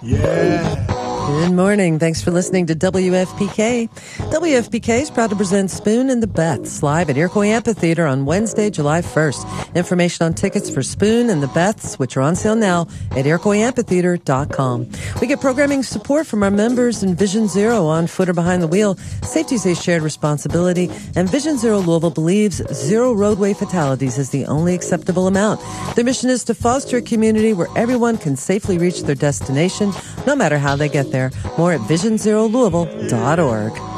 Yeah. Good morning. Thanks for listening to WFPK. WFPK is proud to present Spoon and the Beths live at Iroquois Amphitheater on Wednesday, July 1st. Information on tickets for Spoon and the Beths, which are on sale now at iroquoisamphitheater.com. We get programming support from our members in Vision Zero, On Foot or Behind the Wheel. Safety is a shared responsibility, and Vision Zero Louisville believes zero roadway fatalities is the only acceptable amount. Their mission is to foster a community where everyone can safely reach their destination, no matter how they get there. More at visionzerolouisville.org.